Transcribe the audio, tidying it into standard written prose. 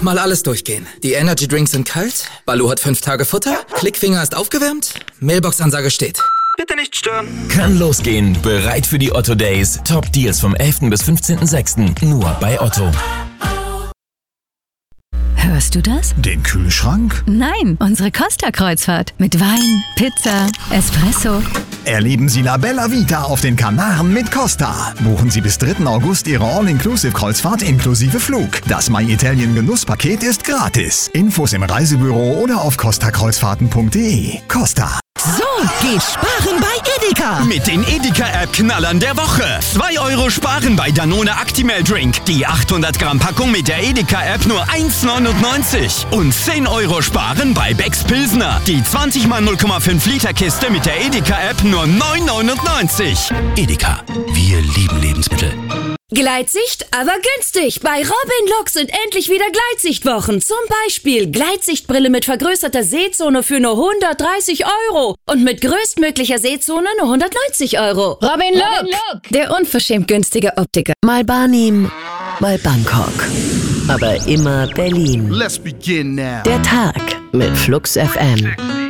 Mal alles durchgehen. Die Energy Drinks sind kalt, Baloo hat 5 Tage Futter, Klickfinger ist aufgewärmt, Mailbox-Ansage steht. Bitte nicht stören. Kann losgehen. Bereit für die Otto Days. Top Deals vom 11. bis 15.06. Nur bei Otto. Hörst du das? Den Kühlschrank? Nein, unsere Costa-Kreuzfahrt. Mit Wein, Pizza, Espresso. Erleben Sie La Bella Vita auf den Kanaren mit Costa. Buchen Sie bis 3. August Ihre All-Inclusive-Kreuzfahrt inklusive Flug. Das My Italien Genusspaket ist gratis. Infos im Reisebüro oder auf costakreuzfahrten.de. Costa. So geht Sparen bei Edeka. Mit den Edeka-App-Knallern der Woche. 2 Euro sparen bei Danone Actimel Drink. Die 800 Gramm Packung mit der Edeka-App nur 1,99. Und 10 Euro sparen bei Becks Pilsner. Die 20 mal 0,5 Liter Kiste mit der Edeka-App nur 9,99. Edeka, wir lieben Lebensmittel. Gleitsicht, aber günstig. Bei Robin Look sind endlich wieder Gleitsichtwochen. Zum Beispiel Gleitsichtbrille mit vergrößerter Sehzone für nur 130 Euro. Und mit größtmöglicher Sehzone nur 190 Euro. Robin Look, der unverschämt günstige Optiker. Mal Barnim, mal Bangkok. Aber immer Berlin. Let's begin now. Der Tag mit Flux FM.